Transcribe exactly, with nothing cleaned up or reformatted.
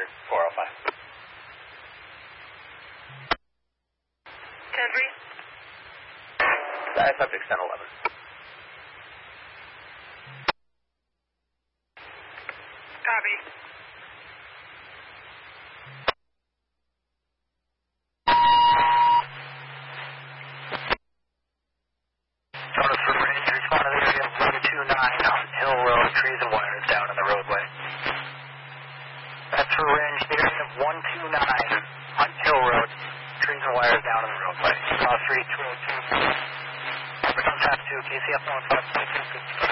hundred, four oh five. ten three. Uh, subject ten eleven. Copy. Charter for range, respond to the area of one two nine on Hill Road, trees and wires down in the roadway. That's for range, the area of one two nine on Hill Road, trees and wires down in the roadway. Uh, three two oh two. We're on tap two, K C F one five two two.